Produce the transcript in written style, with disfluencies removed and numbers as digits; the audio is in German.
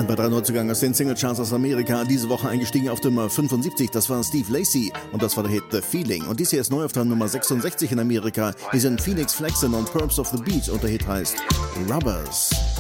Ein weiterer Neuzugang aus den Singlecharts aus Amerika, diese Woche eingestiegen auf Nummer 75, das war Steve Lacy und das war der Hit The Feeling. Und dies hier ist neu auf der Nummer 66 in Amerika, hier sind Phoenix Flexen und Perps of the Beat und der Hit heißt Rubbers.